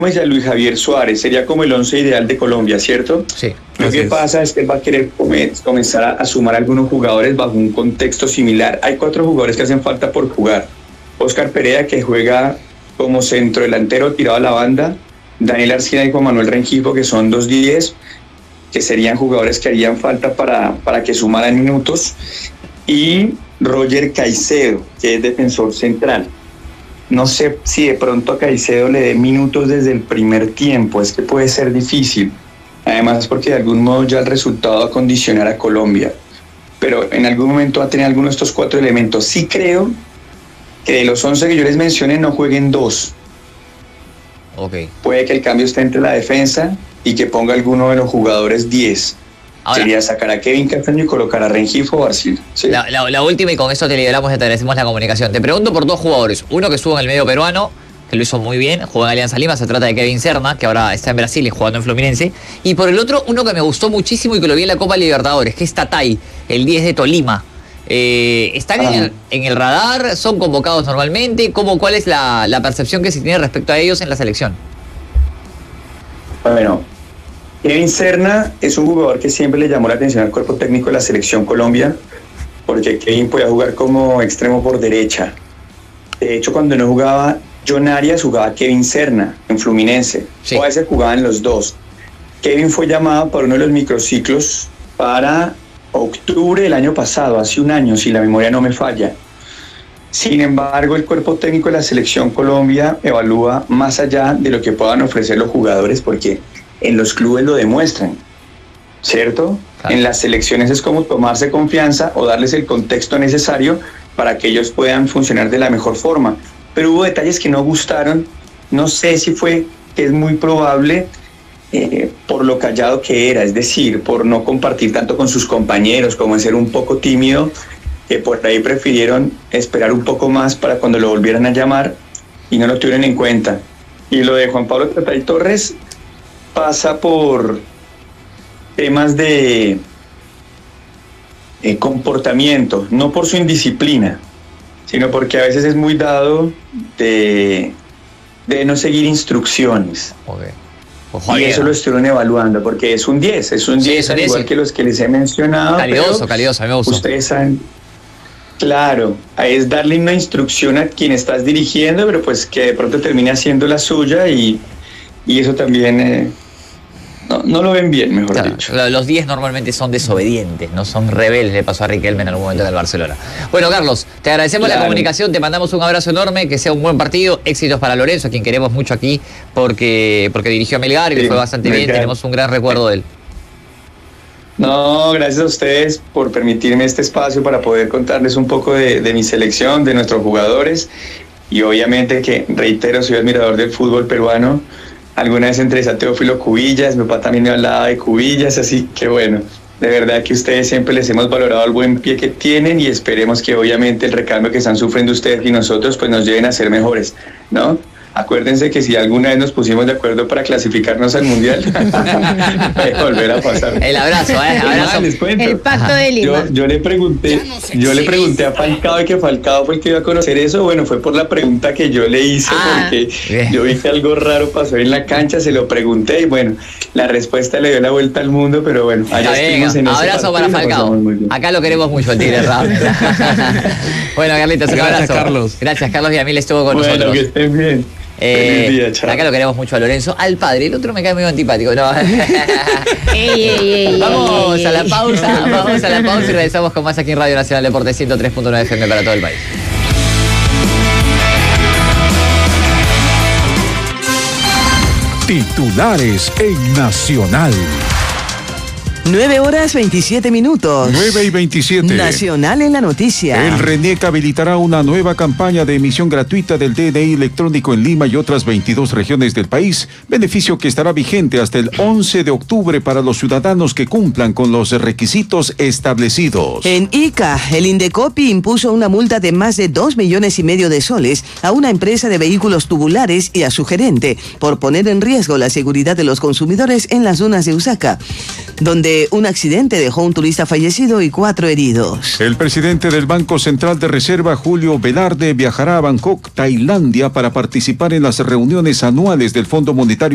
y a Luis Javier Suárez. Sería como el 11 ideal de Colombia, ¿cierto? Sí. Lo que pasa es que él va a querer comenzar a sumar algunos jugadores bajo un contexto similar. Hay 4 jugadores que hacen falta por jugar. Oscar Perea, que juega como centrodelantero tirado a la banda. Daniel Arcina y Juan Manuel Rengifo, que son 2-10, que serían jugadores que harían falta para que sumaran minutos. Y Roger Caicedo, que es defensor central. No sé si de pronto a Caicedo le dé minutos desde el primer tiempo, es que puede ser difícil. Además, porque de algún modo ya el resultado va a condicionar a Colombia. Pero en algún momento va a tener alguno de estos 4 elementos. Sí creo que de los 11 que yo les mencioné no jueguen 2. Okay. Puede que el cambio esté entre la defensa y que ponga alguno de los jugadores 10. Ahora, sería sacar a Kevin Castaño y colocar a Rengifo o Arcil. ¿Sí? La última, y con eso te liberamos y te agradecemos la comunicación. Te pregunto por 2 jugadores. Uno que estuvo en el medio peruano, que lo hizo muy bien, jugó en Alianza Lima, se trata de Kevin Serna, que ahora está en Brasil y jugando en Fluminense. Y por el otro, uno que me gustó muchísimo y que lo vi en la Copa Libertadores, que es Tatay, el 10 de Tolima. ¿Están en el radar? ¿Son convocados normalmente? ¿Cuál es la percepción que se tiene respecto a ellos en la selección? Bueno, Kevin Serna es un jugador que siempre le llamó la atención al cuerpo técnico de la selección Colombia, porque Kevin podía jugar como extremo por derecha. De hecho, cuando no jugaba John Arias, jugaba Kevin Serna en Fluminense. Sí. O a veces jugaban los dos. Kevin fue llamado para uno de los microciclos para octubre del año pasado, hace un año, si la memoria no me falla. Sin embargo, el cuerpo técnico de la selección Colombia evalúa más allá de lo que puedan ofrecer los jugadores, porque en los clubes lo demuestran, ¿cierto? Claro. En las selecciones es como tomarse confianza o darles el contexto necesario para que ellos puedan funcionar de la mejor forma. Pero hubo detalles que no gustaron, no sé si fue que es muy probable por lo callado que era, es decir, por no compartir tanto con sus compañeros, como en ser un poco tímido, que por ahí prefirieron esperar un poco más para cuando lo volvieran a llamar y no lo tuvieron en cuenta. Y lo de Juan Pablo Tatay Torres pasa por temas de comportamiento, no por su indisciplina, sino porque a veces es muy dado de no seguir instrucciones. Okay. Y eso lo estuvieron evaluando, porque es un 10, al igual que los que les he mencionado. Calidoso, a mí me gustó. Ustedes saben, claro, es darle una instrucción a quien estás dirigiendo, pero pues que de pronto termine haciendo la suya y eso también no lo ven bien, mejor dicho. Los 10 normalmente son desobedientes, no son rebeldes, le pasó a Riquelme en algún momento en el Barcelona. Bueno, Carlos, te agradecemos la comunicación, te mandamos un abrazo enorme, que sea un buen partido, éxitos para Lorenzo, a quien queremos mucho aquí, porque dirigió a Melgar y le fue bastante bien, tenemos un gran recuerdo de él. No, gracias a ustedes por permitirme este espacio para poder contarles un poco de mi selección, de nuestros jugadores, y obviamente que, reitero, soy admirador del fútbol peruano. Alguna vez entrevisté a Teófilo Cubillas, mi papá también me hablaba de Cubillas, así que bueno, de verdad que ustedes siempre les hemos valorado el buen pie que tienen y esperemos que obviamente el recambio que están sufriendo ustedes y nosotros pues nos lleven a ser mejores, ¿no? Acuérdense que si alguna vez nos pusimos de acuerdo para clasificarnos al Mundial, puede volver a pasar. El abrazo, abrazo. Les cuento. El pacto de Lima. Yo le pregunté a Falcao y que Falcao fue el que iba a conocer eso. Bueno, fue por la pregunta que yo le hice, porque yo vi que algo raro pasó en la cancha, se lo pregunté y bueno, la respuesta le dio la vuelta al mundo, pero bueno, allá estuvimos en ese abrazo para Falcao. Acá lo queremos mucho, el Tigre Ramos. Bueno, Carlitos, un abrazo. Carlos. Gracias, Carlos Villamil estuvo con nosotros. Bueno, que estén bien. Acá lo queremos mucho a Lorenzo, al padre, el otro me cae muy antipático, ¿no? Vamos a la pausa y regresamos con más aquí en Radio Nacional Deportes 103.9 FM para todo el país. Titulares en Nacional. 9:27. 9:27. Nacional en la noticia. El RENIEC habilitará una nueva campaña de emisión gratuita del DNI electrónico en Lima y otras 22 regiones del país, beneficio que estará vigente hasta el 11 de octubre para los ciudadanos que cumplan con los requisitos establecidos. En Ica, el Indecopi impuso una multa de más de 2,5 millones de soles a una empresa de vehículos tubulares y a su gerente por poner en riesgo la seguridad de los consumidores en las dunas de Usaca, donde donde un accidente dejó un turista fallecido y 4 heridos. El presidente del Banco Central de Reserva, Julio Velarde, viajará a Bangkok, Tailandia, para participar en las reuniones anuales del Fondo Monetario